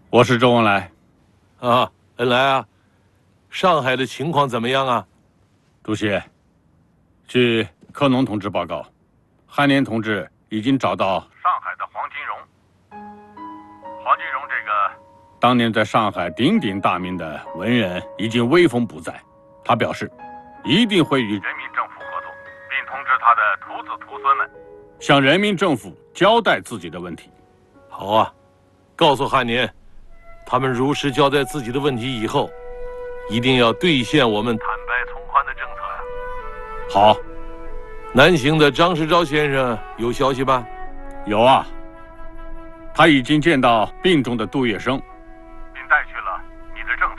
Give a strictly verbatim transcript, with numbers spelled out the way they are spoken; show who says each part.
Speaker 1: 我是周恩来。
Speaker 2: 啊，恩来啊，上海的情况怎么样啊？
Speaker 1: 主席，据柯农同志报告，汉年同志已经找到上海的黄金荣。黄金荣这个当年在上海鼎鼎大名的文人，已经威风不再。他表示，一定会与人民政府合作，并通知他的徒子徒孙们，向人民政府交代自己的问题。
Speaker 2: 好啊，告诉汉年，他们如实交代自己的问题以后，一定要兑现我们坦白从宽的政策呀。
Speaker 1: 好。
Speaker 2: 南行的张世钊先生有消息吧？
Speaker 1: 有啊，他已经见到病中的杜月笙。